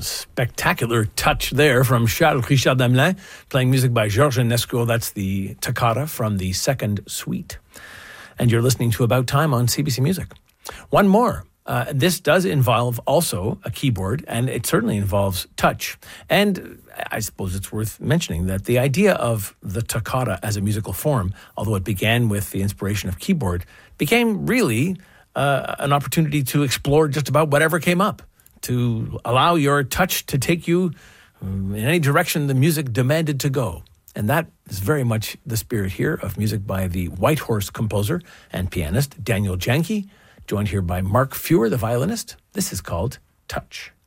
Spectacular touch there from Charles Richard Hamelin, playing music by Georges Enesco. That's the toccata from the second suite. And you're listening to About Time on CBC Music. One more. This does involve also a keyboard, and it certainly involves touch. And I suppose it's worth mentioning that the idea of the toccata as a musical form, although it began with the inspiration of keyboard, became really an opportunity to explore just about whatever came up, to allow your touch to take you in any direction the music demanded to go. And that is very much the spirit here of music by the White Horse composer and pianist Daniel Janke, joined here by Mark Feuer, the violinist. This is called Touch.